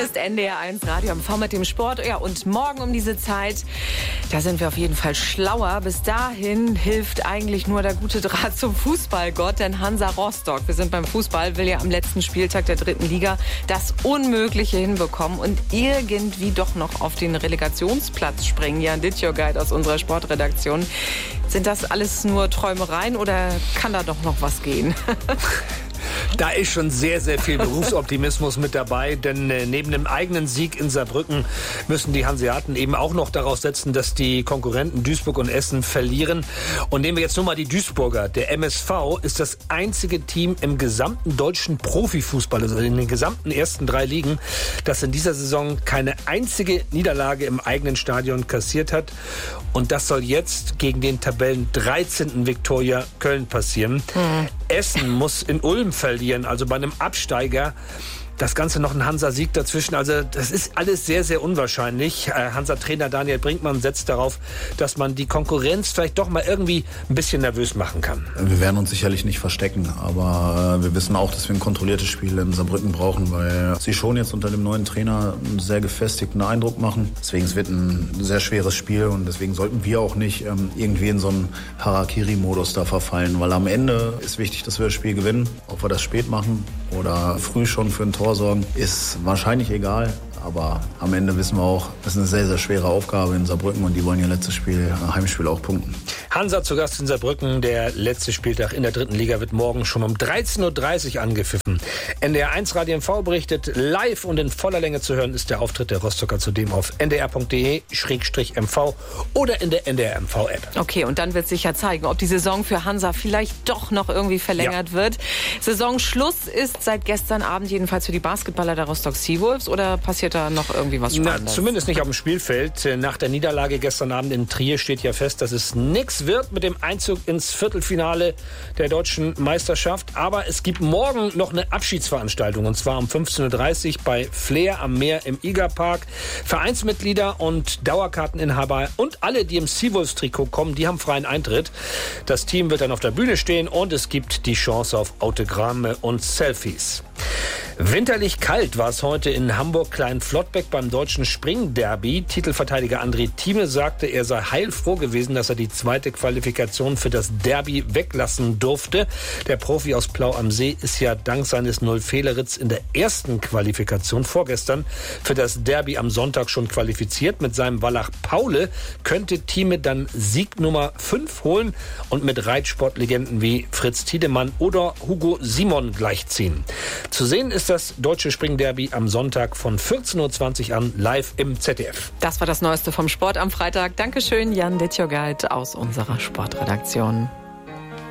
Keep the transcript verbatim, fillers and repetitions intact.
ist N D R eins Radio am V mit dem Sport. Ja, und morgen um diese Zeit, da sind wir auf jeden Fall schlauer. Bis dahin hilft eigentlich nur der gute Draht zum Fußballgott, denn Hansa Rostock, wir sind beim Fußball, will ja am letzten Spieltag der dritten Liga das Unmögliche hinbekommen und irgendwie doch noch auf den Relegationsplatz springen. Jan Dittjörgeit aus unserer Sportredaktion. Sind das alles nur Träumereien oder kann da doch noch was gehen? Da ist schon sehr, sehr viel Berufsoptimismus mit dabei, denn äh, neben dem eigenen Sieg in Saarbrücken müssen die Hanseaten eben auch noch daraus setzen, dass die Konkurrenten Duisburg und Essen verlieren. Und nehmen wir jetzt nur mal die Duisburger. Der M S V ist das einzige Team im gesamten deutschen Profifußball, also in den gesamten ersten drei Ligen, das in dieser Saison keine einzige Niederlage im eigenen Stadion kassiert hat. Und das soll jetzt gegen den Tabellen dreizehnten Viktoria Köln passieren. Mhm. Essen muss in Ulm verlieren, also bei einem Absteiger. Das Ganze noch ein Hansa-Sieg dazwischen. Also das ist alles sehr, sehr unwahrscheinlich. Äh, Hansa-Trainer Daniel Brinkmann setzt darauf, dass man die Konkurrenz vielleicht doch mal irgendwie ein bisschen nervös machen kann. Wir werden uns sicherlich nicht verstecken, aber äh, wir wissen auch, dass wir ein kontrolliertes Spiel in Saarbrücken brauchen, weil sie schon jetzt unter dem neuen Trainer einen sehr gefestigten Eindruck machen. Deswegen es wird ein sehr schweres Spiel und deswegen sollten wir auch nicht ähm, irgendwie in so einen Harakiri-Modus da verfallen, weil am Ende ist wichtig, dass wir das Spiel gewinnen. Ob wir das spät machen oder früh schon für ein Tor sorgen, ist wahrscheinlich egal. Aber am Ende wissen wir auch, das ist eine sehr, sehr schwere Aufgabe in Saarbrücken und die wollen ihr letztes Spiel, Heimspiel auch punkten. Hansa zu Gast in Saarbrücken. Der letzte Spieltag in der dritten Liga wird morgen schon um dreizehn Uhr dreißig angepfiffen. N D R eins Radio M V berichtet, live und in voller Länge zu hören ist der Auftritt der Rostocker zudem auf n d r punkt d e schrägstrich m v oder in der N D R M V App. Okay, und dann wird sich ja zeigen, ob die Saison für Hansa vielleicht doch noch irgendwie verlängert ja. wird. Saisonschluss ist seit gestern Abend jedenfalls für die Basketballer der Rostock Seawolves oder passiert da noch irgendwie was Spannendes? Na, zumindest nicht auf dem Spielfeld. Nach der Niederlage gestern Abend in Trier steht ja fest, dass es nichts wird mit dem Einzug ins Viertelfinale der deutschen Meisterschaft. Aber es gibt morgen noch eine Abschiedsveranstaltung und zwar um fünfzehn Uhr dreißig bei Flair am Meer im Igerpark. Vereinsmitglieder und Dauerkarteninhaber und alle, die im Seawolves-Trikot kommen, die haben freien Eintritt. Das Team wird dann auf der Bühne stehen und es gibt die Chance auf Autogramme und Selfies. Winterlich kalt war es heute in Hamburg-Kleinflottbeck beim deutschen Springderby. Titelverteidiger André Thieme sagte, er sei heilfroh gewesen, dass er die zweite Qualifikation für das Derby weglassen durfte. Der Profi aus Plau am See ist ja dank seines Null-Fehler-Ritts in der ersten Qualifikation vorgestern für das Derby am Sonntag schon qualifiziert. Mit seinem Wallach Paule könnte Thieme dann Sieg Nummer fünf holen und mit Reitsportlegenden wie Fritz Tiedemann oder Hugo Simon gleichziehen. Zu sehen ist das deutsche Springderby am Sonntag von vierzehn Uhr zwanzig an live im Z D F. Das war das Neueste vom Sport am Freitag. Dankeschön, Jan Dittjörgeit aus unserer Sportredaktion.